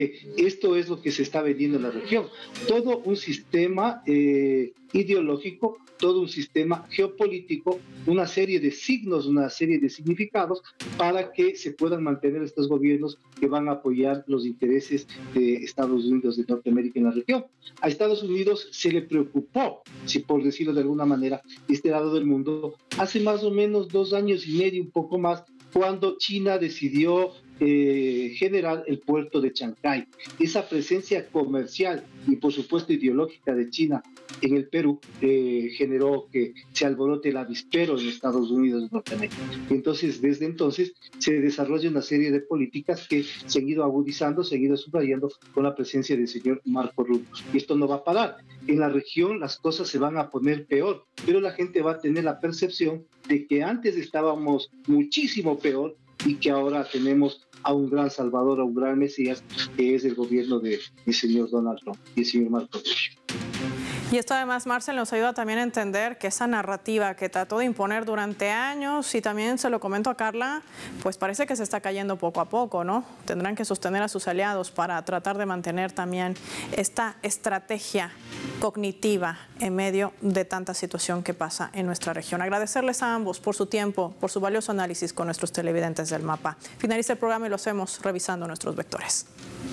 esto es lo que se está vendiendo en la región. Todo un sistema ideológico, todo un sistema geopolítico, una serie de signos, una serie de significados para que se puedan mantener estos gobiernos que van a apoyar los intereses de Estados Unidos de Norteamérica en la región. A Estados Unidos se le preocupó, si por decirlo de alguna manera, este lado del mundo, hace más o menos 2 años y medio, un poco más, cuando China decidió generar el puerto de Chancay. Esa presencia comercial y por supuesto ideológica de China en el Perú generó que se alborote el avispero en Estados Unidos de Norteamérica. Entonces, desde entonces se desarrolla una serie de políticas que se han ido agudizando, se han ido subrayando con la presencia del señor Marco Rubio. Y esto no va a parar. En la región las cosas se van a poner peor, pero la gente va a tener la percepción de que antes estábamos muchísimo peor y que ahora tenemos a un gran salvador, a un gran mesías, que es el gobierno del señor Donald Trump y el señor Marco Rubio. Y esto además, Marcel, nos ayuda también a entender que esa narrativa que trató de imponer durante años, y también se lo comento a Carla, pues parece que se está cayendo poco a poco, ¿no? Tendrán que sostener a sus aliados para tratar de mantener también esta estrategia cognitiva en medio de tanta situación que pasa en nuestra región. Agradecerles a ambos por su tiempo, por su valioso análisis con nuestros televidentes del mapa. Finaliza el programa y lo hacemos revisando nuestros vectores.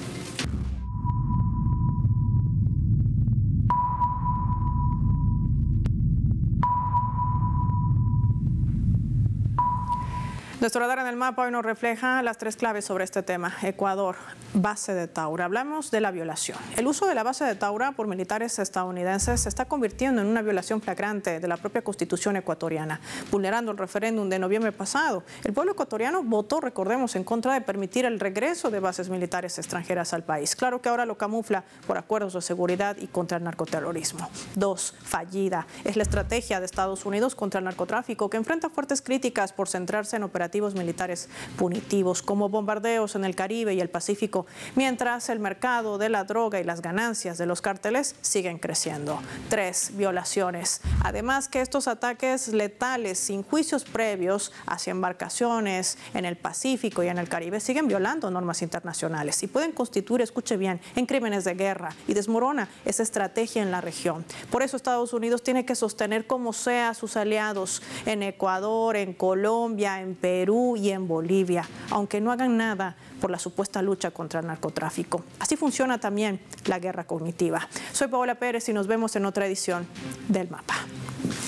Nuestro radar en el mapa hoy nos refleja las 3 claves sobre este tema. Ecuador, base de Taura. Hablamos de la violación. El uso de la base de Taura por militares estadounidenses se está convirtiendo en una violación flagrante de la propia Constitución ecuatoriana, vulnerando el referéndum de noviembre pasado. El pueblo ecuatoriano votó, recordemos, en contra de permitir el regreso de bases militares extranjeras al país. Claro que ahora lo camufla por acuerdos de seguridad y contra el narcoterrorismo. 2, fallida. Es la estrategia de Estados Unidos contra el narcotráfico, que enfrenta fuertes críticas por centrarse en operativos militares punitivos como bombardeos en el Caribe y el Pacífico, mientras el mercado de la droga y las ganancias de los cárteles siguen creciendo. 3, violaciones. Además que estos ataques letales sin juicios previos hacia embarcaciones en el Pacífico y en el Caribe siguen violando normas internacionales y pueden constituir, escuche bien, en crímenes de guerra y desmorona esa estrategia en la región. Por eso Estados Unidos tiene que sostener como sea a sus aliados en Ecuador, en Colombia, en Perú y en Bolivia, aunque no hagan nada por la supuesta lucha contra el narcotráfico. Así funciona también la guerra cognitiva. Soy Paola Pérez y nos vemos en otra edición del Mapa.